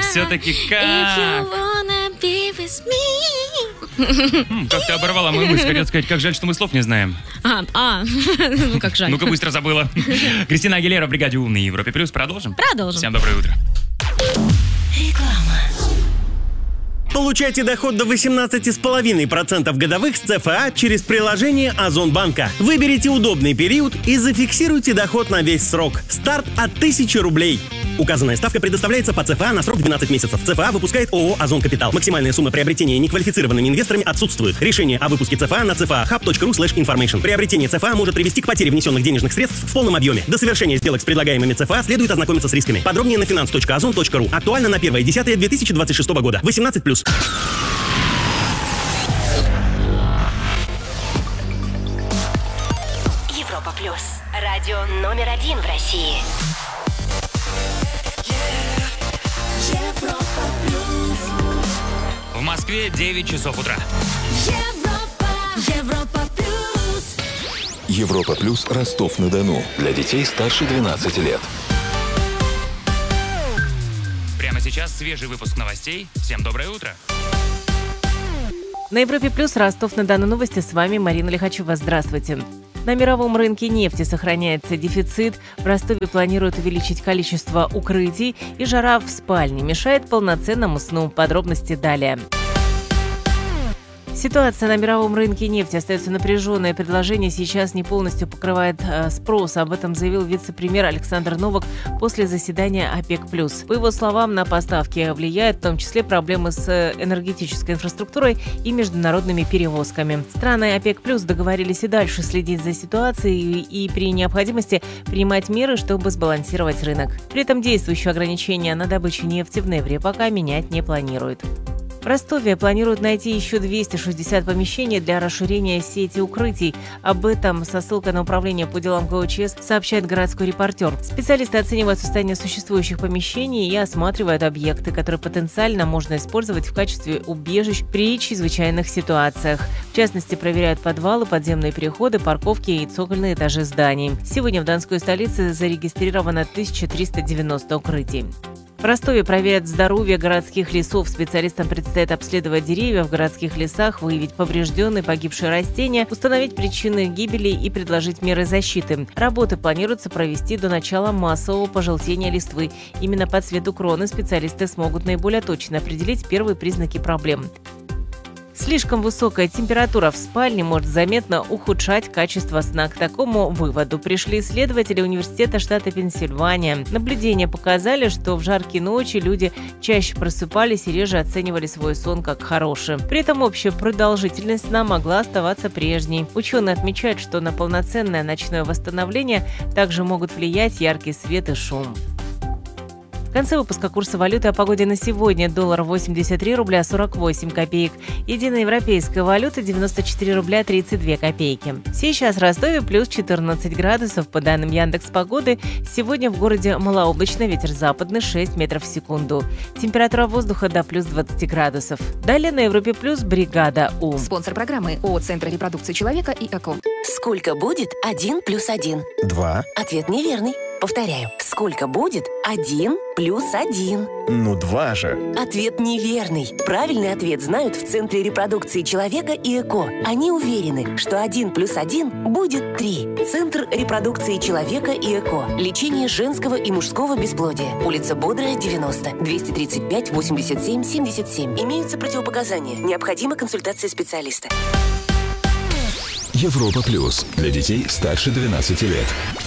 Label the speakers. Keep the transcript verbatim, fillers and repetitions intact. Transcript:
Speaker 1: все-таки как? М, Как ты оборвала мою мысль, хотел сказать, как жаль, что мы слов не знаем.
Speaker 2: А, а, ну как жаль.
Speaker 1: Ну-ка, быстро забыла. Кристина Агилера в бригаде «Умный» Европе Плюс. Продолжим?
Speaker 2: Продолжим.
Speaker 1: Всем доброе утро.
Speaker 3: Получайте доход до восемнадцать целых пять десятых процента годовых с ЦФА через приложение Озонбанка. Выберите удобный период и зафиксируйте доход на весь срок. Старт от тысячи рублей. Указанная ставка предоставляется по ЦФА на срок двенадцать месяцев. ЦФА выпускает ООО «Озон Капитал». Максимальная сумма приобретения неквалифицированными инвесторами отсутствует. Решение о выпуске ЦФА на cfahub.ru слэш information. Приобретение ЦФА может привести к потере внесенных денежных средств в полном объеме. До совершения сделок с предлагаемыми ЦФА следует ознакомиться с рисками. Подробнее на finance точка озон точка ру. Актуально на первое десятое две тысячи двадцать шестого года. восемнадцать плюс.
Speaker 4: Европа Плюс. Радио номер один в России. Европа Плюс.
Speaker 1: В Москве девять часов утра.
Speaker 4: Европа. Европа Плюс.
Speaker 5: Европа Плюс Ростов-на-Дону. Для детей старше двенадцати лет.
Speaker 1: Прямо сейчас свежий выпуск новостей. Всем доброе утро.
Speaker 6: На Европе Плюс Ростов-на-Дону новости. С вами Марина Лихачева. Здравствуйте. На мировом рынке нефти сохраняется дефицит. В Ростове планируют увеличить количество укрытий, и жара в спальне мешает полноценному сну. Подробности далее. Ситуация на мировом рынке нефти остается напряженной. Предложение сейчас не полностью покрывает э, спрос. Об этом заявил вице-премьер Александр Новак после заседания ОПЕК+. По его словам, на поставки влияют в том числе проблемы с энергетической инфраструктурой и международными перевозками. Страны ОПЕК+ договорились и дальше следить за ситуацией и, и при необходимости принимать меры, чтобы сбалансировать рынок. При этом действующие ограничения на добычу нефти в ноябре пока менять не планируют. В Ростове планируют найти еще двести шестьдесят помещений для расширения сети укрытий. Об этом со ссылкой на управление по делам ГОЧС сообщает городской репортер. Специалисты оценивают состояние существующих помещений и осматривают объекты, которые потенциально можно использовать в качестве убежищ при чрезвычайных ситуациях. В частности, проверяют подвалы, подземные переходы, парковки и цокольные этажи зданий. Сегодня в Донской столице зарегистрировано тысяча триста девяносто укрытий. В Ростове проверят здоровье городских лесов. Специалистам предстоит обследовать деревья в городских лесах, выявить поврежденные, погибшие растения, установить причины гибели и предложить меры защиты. Работы планируется провести до начала массового пожелтения листвы. Именно по цвету кроны специалисты смогут наиболее точно определить первые признаки проблем. Слишком высокая температура в спальне может заметно ухудшать качество сна. К такому выводу пришли исследователи университета штата Пенсильвания. Наблюдения показали, что в жаркие ночи люди чаще просыпались и реже оценивали свой сон как хороший. При этом общая продолжительность сна могла оставаться прежней. Ученые отмечают, что на полноценное ночное восстановление также могут влиять яркий свет и шум. В конце выпуска курсы валюты о погоде на сегодня. Доллар восемьдесят три рубля сорок восемь копеек. Единая европейская валюта девяносто четыре рубля тридцать две копейки. Сейчас в Ростове плюс четырнадцать градусов. По данным Яндекс.Погоды, сегодня в городе малооблачно, ветер западный шесть метров в секунду. Температура воздуха до плюс двадцать градусов. Далее на Европе Плюс бригада У.
Speaker 7: Спонсор программы ООО «Центр репродукции человека» и ЭКО.
Speaker 4: Сколько будет один плюс один?
Speaker 5: Два.
Speaker 4: Ответ неверный. Повторяю. Сколько будет один плюс один?
Speaker 5: Ну, два же.
Speaker 4: Ответ неверный. Правильный ответ знают в Центре репродукции человека и ЭКО. Они уверены, что один плюс один будет три. Центр репродукции человека и ЭКО. Лечение женского и мужского бесплодия. Улица Бодрая, девяносто, двести тридцать пять восемьдесят семь семьдесят семь. Имеются противопоказания. Необходима консультация специалиста.
Speaker 5: Европа Плюс. Для детей старше двенадцати лет.